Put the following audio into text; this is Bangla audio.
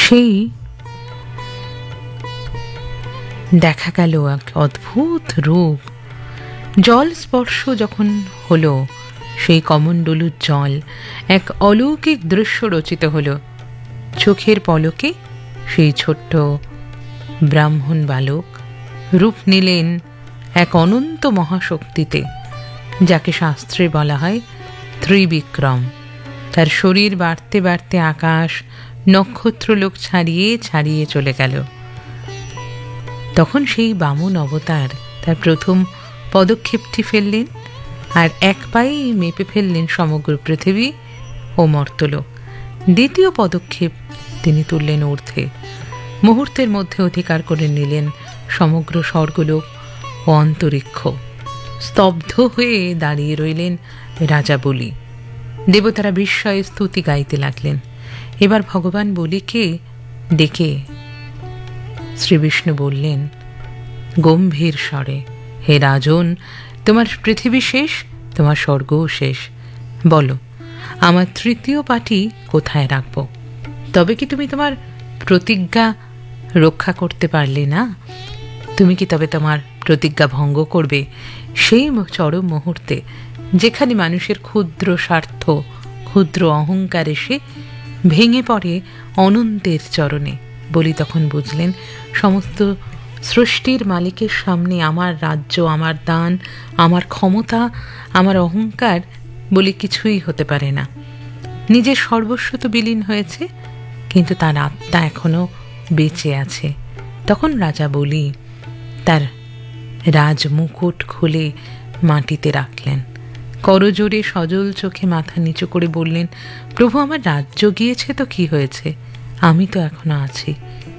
সেই দেখা গেল এক অদ্ভুত রূপ। জল স্পর্শ যখন হলো, সেই কমণ্ডলুর জল এক অলৌকিক দৃশ্য রচিত হলো। চোখের পলকে সেই ছোট্ট ব্রাহ্মণ বালক রূপ নিলেন এক অনন্ত মহাশক্তিতে, যাকে শাস্ত্রে বলা হয় ত্রিবিক্রম। তার শরীর বাড়তে বাড়তে আকাশ নক্ষত্রলোক ছাড়িয়ে ছাড়িয়ে চলে গেল। তখন সেই বামন অবতার তার প্রথম পদক্ষেপটি ফেললেন, আর এক পায়েই মেপে ফেললেন সমগ্র পৃথিবী ও মর্তলোক। দ্বিতীয় পদক্ষেপ তিনি তুললেন ঊর্ধ্বে। মুহূর্তের মধ্যে অধিকার করে নিলেন সমগ্র স্বর্গলোক ও অন্তরিক্ষ। স্তব্ধ হয়ে দাঁড়িয়ে রইলেন রাজা বলি। দেবতারা বিস্ময়ে স্তুতি গাইতে লাগলেন। এবার ভগবান বলিকে ডেকে শ্রীবিষ্ণু বললেন গম্ভীর স্বরে, হে রাজন, তোমার পৃথিবী শেষ, তোমার স্বর্গও শেষ। বলো, আমার তৃতীয় পাটি কোথায় রাখব? তবে কি তুমি তোমার প্রতিজ্ঞা রক্ষা করতে পারলে না? তুমি কি তবে তোমার প্রতিজ্ঞা ভঙ্গ করবে সেই চরম মুহূর্তে, যেখানে মানুষের ক্ষুদ্র স্বার্থ, ক্ষুদ্র অহংকার এসে ভেঙে পড়ে অনন্তের চরণে? বলি তখন বুঝলেন সমস্ত সৃষ্টির মালিকের সামনে আমার রাজ্য, আমার দান, আমার ক্ষমতা, আমার অহংকার বলে কিছুই হতে পারে না। নিজের সর্বস্ব তো বিলীন হয়েছে, কিন্তু তার আত্মা এখনো বেঁচে আছে। তখন রাজা বলি তার রাজমুকুট খুলে মাটিতে রাখলেন, করজোড়ে সজল চোখে মাথা নিচু করে বললেন, প্রভু, আমার রাজ্য গিয়েছে তো কি হয়েছে, আমি তো এখনো আছি।